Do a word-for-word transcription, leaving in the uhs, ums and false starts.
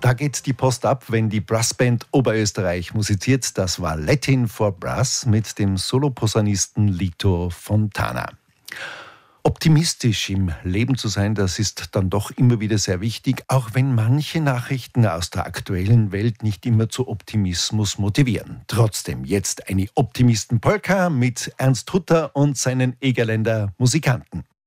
Da geht die Post ab, wenn die Brassband Oberösterreich musiziert. Das war Latin for Brass mit dem Soloposaunisten Lito Fontana. Optimistisch im Leben zu sein, das ist dann doch immer wieder sehr wichtig, auch wenn manche Nachrichten aus der aktuellen Welt nicht immer zu Optimismus motivieren. Trotzdem jetzt eine Optimisten-Polka mit Ernst Hutter und seinen Egerländer Musikanten.